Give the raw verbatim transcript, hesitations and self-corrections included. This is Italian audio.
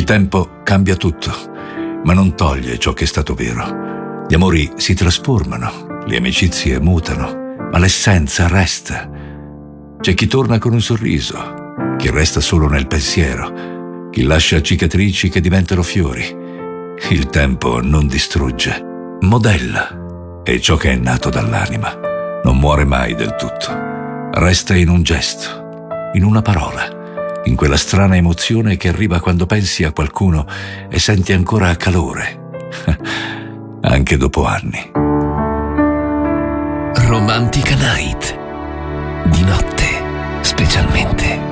tempo cambia tutto, ma non toglie ciò che è stato vero. Gli amori si trasformano, le amicizie mutano, ma l'essenza resta. C'è chi torna con un sorriso, chi resta solo nel pensiero, chi lascia cicatrici che diventano fiori. Il tempo non distrugge, modella, e ciò che è nato dall'anima non muore mai del tutto. Resta in un gesto, in una parola, in quella strana emozione che arriva quando pensi a qualcuno e senti ancora calore, anche dopo anni. Romantica Night, di notte specialmente.